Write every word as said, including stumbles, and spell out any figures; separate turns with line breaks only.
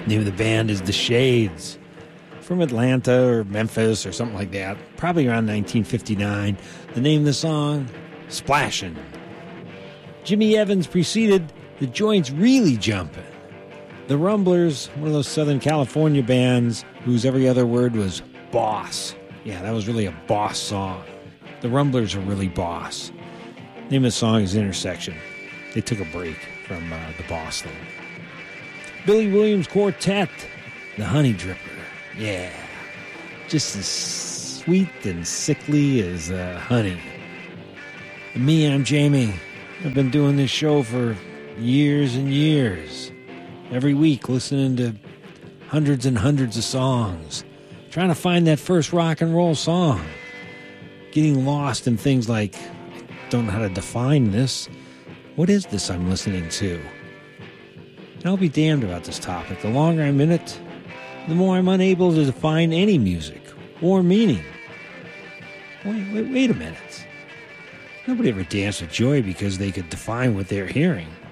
Name of the band is The Shades. From Atlanta or Memphis or something like that. Probably around nineteen fifty-nine. The name of the song, Splashin'. Jimmy Evans preceded The Joints Really Jumpin'. The Rumblers, one of those Southern California bands whose every other word was boss. Yeah, that was really a boss song. The Rumblers are really boss. The name of the song is Intersection. They took a break from uh, the boss thing. Billy Williams Quartet, The Honey Dripper. Yeah, just as sweet and sickly as uh, honey. And me, I'm Jamie. I've been doing this show for years and years. Every week, listening to hundreds and hundreds of songs. Trying to find that first rock and roll song. Getting lost in things like, I don't know how to define this. What is this I'm listening to? And I'll be damned about this topic. The longer I'm in it, the more I'm unable to define any music or meaning. Wait, wait, wait a minute. Nobody ever danced with joy because they could define what they're hearing.